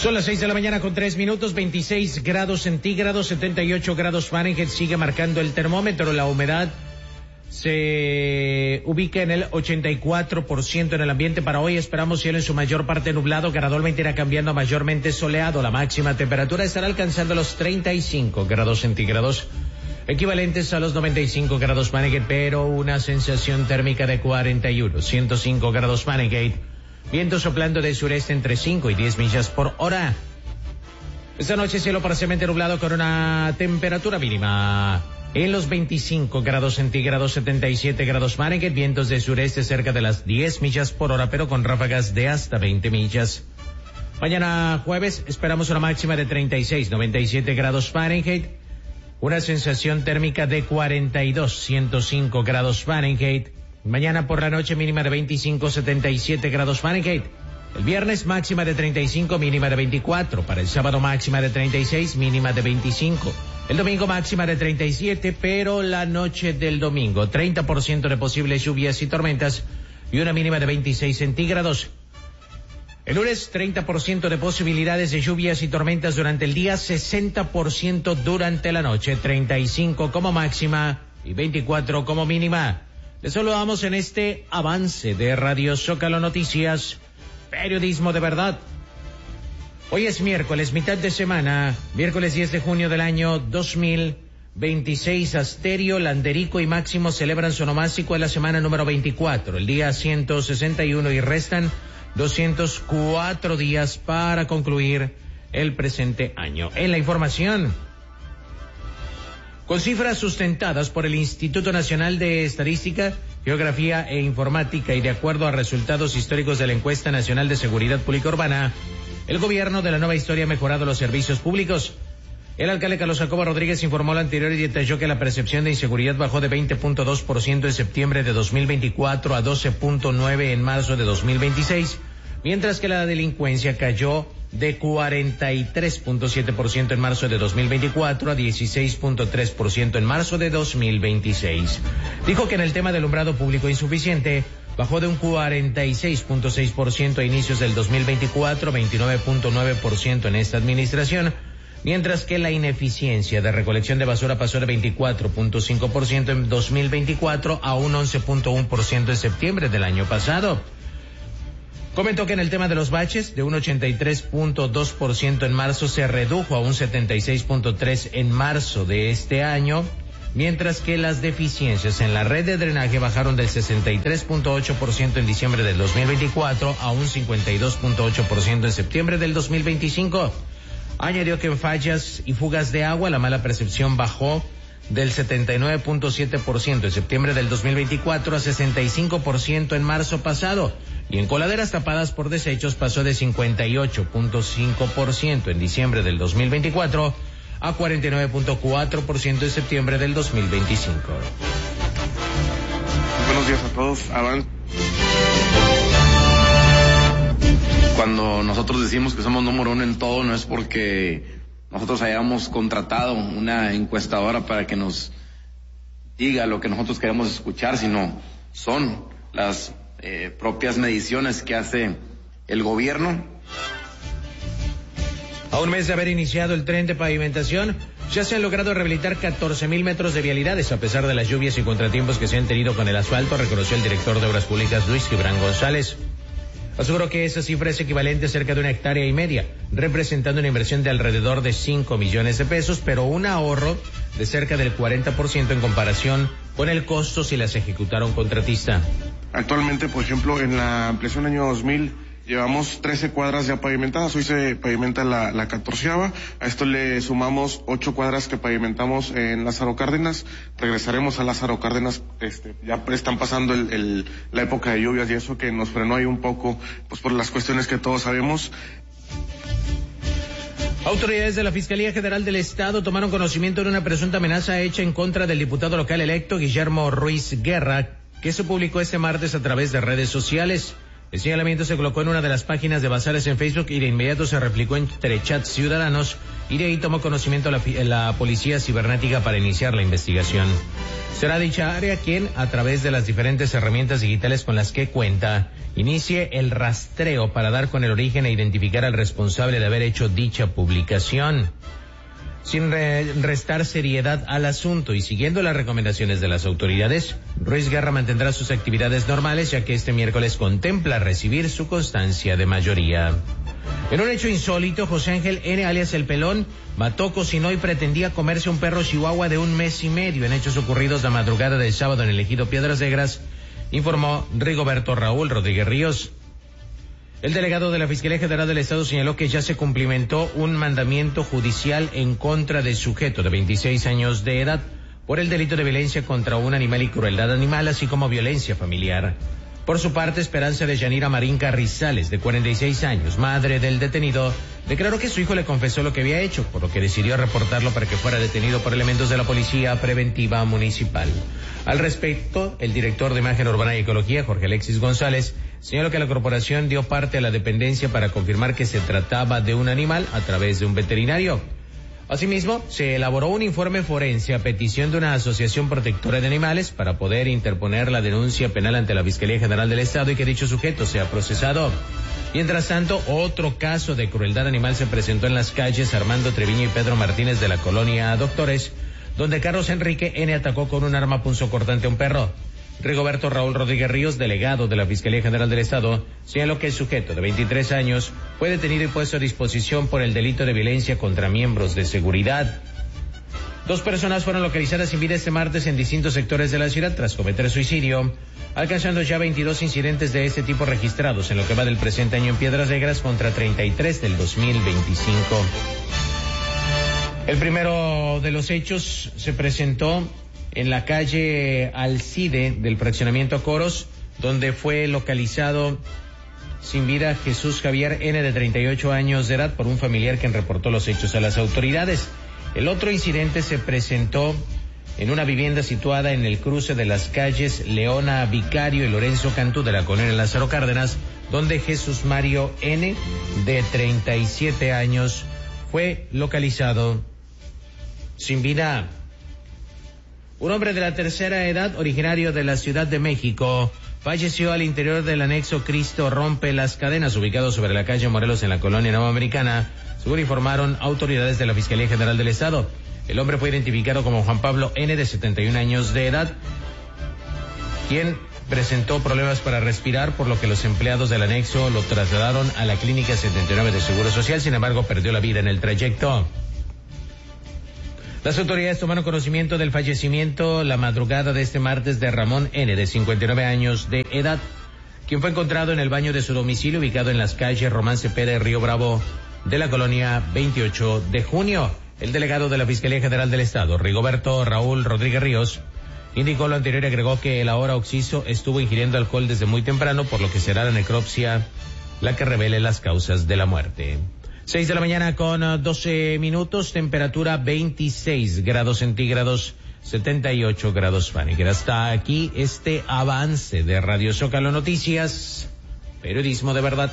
Son las 6 de la mañana con 3 minutos, 26 grados centígrados, 78 grados Fahrenheit, sigue marcando el termómetro. La humedad se ubica en el 84% en el ambiente. Para hoy esperamos cielo en su mayor parte nublado, gradualmente irá cambiando a mayormente soleado. La máxima temperatura estará alcanzando los 35 grados centígrados, equivalentes a los 95 grados Fahrenheit, pero una sensación térmica de 41, 105 grados Fahrenheit. Viento soplando de sureste entre 5 y 10 millas por hora. Esta noche cielo parcialmente nublado con una temperatura mínima en los 25 grados centígrados, 77 grados Fahrenheit. Vientos de sureste cerca de las 10 millas por hora, pero con ráfagas de hasta 20 millas. Mañana jueves esperamos una máxima de 36, 97 grados Fahrenheit. Una sensación térmica de 42, 105 grados Fahrenheit. Mañana por la noche mínima de 25, 77 grados Fahrenheit. El viernes máxima de 35, mínima de 24. Para el sábado máxima de 36, mínima de 25. El domingo máxima de 37, pero la noche del domingo 30% de posibles lluvias y tormentas y una mínima de 26 centígrados. El lunes 30% de posibilidades de lluvias y tormentas durante el día, 60% durante la noche, 35 como máxima y 24 como mínima. Les saludamos en este avance de Radio Zócalo Noticias, periodismo de verdad. Hoy es miércoles, mitad de semana, miércoles 10 de junio del año 2026. Asterio, Landerico y Máximo celebran su onomástico en la semana número 24, el día 161, y restan 204 días para concluir el presente año. En la información, con cifras sustentadas por el Instituto Nacional de Estadística, Geografía e Informática y de acuerdo a resultados históricos de la Encuesta Nacional de Seguridad Pública Urbana, el gobierno de la nueva historia ha mejorado los servicios públicos. El alcalde Carlos Jacobo Rodríguez informó lo anterior y detalló que la percepción de inseguridad bajó de 20.2% en septiembre de 2024 a 12.9% en marzo de 2026, mientras que la delincuencia cayó de 43.7% en marzo de 2024 a 16.3% en marzo de 2026. Dijo que en el tema del alumbrado público insuficiente bajó de un 46.6% a inicios del 2024 a 29.9% en esta administración, mientras que la ineficiencia de recolección de basura pasó de 24.5% en 2024 a un 11.1% en septiembre del año pasado. Comentó que en el tema de los baches, de un 83.2% en marzo se redujo a un 76.3% en marzo de este año, mientras que las deficiencias en la red de drenaje bajaron del 63.8% en diciembre del 2024 a un 52.8% en septiembre del 2025. Añadió que en fallas y fugas de agua la mala percepción bajó del 79.7% en septiembre del 2024 a 65% en marzo pasado, y en coladeras tapadas por desechos pasó de 58.5% en diciembre del 2024 a 49.4% en septiembre del 2025. Buenos días a todos. Cuando nosotros decimos que somos número uno en todo, no es porque nosotros hayamos contratado una encuestadora para que nos diga lo que nosotros queremos escuchar, sino son las propias mediciones que hace el gobierno. A un mes de haber iniciado el tren de pavimentación, ya se han logrado rehabilitar 14,000 metros de vialidades a pesar de las lluvias y contratiempos que se han tenido con el asfalto, reconoció el director de Obras Públicas Luis Gibran González. Aseguró que esa cifra es equivalente a cerca de 1,5 hectáreas, representando una inversión de alrededor de 5 millones de pesos, pero un ahorro de cerca del 40% en comparación con el costo si las ejecutara un contratista. Actualmente, por ejemplo, en la ampliación año 2000, llevamos 13 cuadras ya pavimentadas. Hoy se pavimenta la 14ª. A esto le sumamos 8 cuadras que pavimentamos en Lázaro Cárdenas. Regresaremos a Lázaro Cárdenas. Ya están pasando la época de lluvias y eso que nos frenó ahí un poco, pues por las cuestiones que todos sabemos. Autoridades de la Fiscalía General del Estado tomaron conocimiento de una presunta amenaza hecha en contra del diputado local electo Guillermo Ruiz Guerra, que se publicó este martes a través de redes sociales. El señalamiento se colocó en una de las páginas de bazares en Facebook y de inmediato se replicó entre chats ciudadanos y de ahí tomó conocimiento la Policía Cibernética para iniciar la investigación. Será dicha área quien, a través de las diferentes herramientas digitales con las que cuenta, inicie el rastreo para dar con el origen e identificar al responsable de haber hecho dicha publicación. Sin restar seriedad al asunto y siguiendo las recomendaciones de las autoridades, Ruiz Guerra mantendrá sus actividades normales ya que este miércoles contempla recibir su constancia de mayoría. En un hecho insólito, José Ángel N., alias El Pelón, mató, cocinó y pretendía comerse un perro chihuahua de 1 mes y medio en hechos ocurridos la madrugada del sábado en el ejido Piedras Negras, informó Rigoberto Raúl Rodríguez Ríos. El delegado de la Fiscalía General del Estado señaló que ya se cumplimentó un mandamiento judicial en contra del sujeto de 26 años de edad por el delito de violencia contra un animal y crueldad animal, así como violencia familiar. Por su parte, Esperanza de Yanira Marín Carrizales, de 46 años, madre del detenido, declaró que su hijo le confesó lo que había hecho, por lo que decidió reportarlo para que fuera detenido por elementos de la Policía Preventiva Municipal. Al respecto, el director de Imagen Urbana y Ecología, Jorge Alexis González, señaló que la corporación dio parte a la dependencia para confirmar que se trataba de un animal a través de un veterinario. Asimismo, se elaboró un informe forense a petición de una asociación protectora de animales para poder interponer la denuncia penal ante la Fiscalía General del Estado y que dicho sujeto sea procesado. Mientras tanto, otro caso de crueldad animal se presentó en las calles Armando Treviño y Pedro Martínez de la colonia Doctores, donde Carlos Enrique N. atacó con un arma punzocortante a un perro. Rigoberto Raúl Rodríguez Ríos, delegado de la Fiscalía General del Estado, señaló que el sujeto de 23 años fue detenido y puesto a disposición por el delito de violencia contra miembros de seguridad. 2 personas fueron localizadas sin vida este martes en distintos sectores de la ciudad tras cometer suicidio, alcanzando ya 22 incidentes de este tipo registrados en lo que va del presente año en Piedras Negras contra 33 del 2025. El primero de los hechos se presentó en la calle Alcide del fraccionamiento Coros, donde fue localizado sin vida Jesús Javier N., de 38 años de edad, por un familiar quien reportó los hechos a las autoridades. El otro incidente se presentó en una vivienda situada en el cruce de las calles Leona Vicario y Lorenzo Cantú de la colonia Lázaro Cárdenas, donde Jesús Mario N., de 37 años, fue localizado sin vida. Un hombre de la tercera edad, originario de la Ciudad de México, falleció al interior del anexo Cristo Rompe las Cadenas, ubicado sobre la calle Morelos en la colonia Nueva Americana, según informaron autoridades de la Fiscalía General del Estado. El hombre fue identificado como Juan Pablo N., de 71 años de edad, quien presentó problemas para respirar, por lo que los empleados del anexo lo trasladaron a la Clínica 79 de Seguro Social, sin embargo perdió la vida en el trayecto. Las autoridades tomaron conocimiento del fallecimiento la madrugada de este martes de Ramón N., de 59 años de edad, quien fue encontrado en el baño de su domicilio ubicado en las calles Román Cepeda y Río Bravo de la colonia 28 de junio. El delegado de la Fiscalía General del Estado, Rigoberto Raúl Rodríguez Ríos, indicó lo anterior y agregó que el ahora occiso estuvo ingiriendo alcohol desde muy temprano, por lo que será la necropsia la que revele las causas de la muerte. 6 de la mañana con 12 minutos, temperatura 26 grados centígrados, 78 grados Fahrenheit. Hasta aquí este avance de Radio Zócalo Noticias, periodismo de verdad.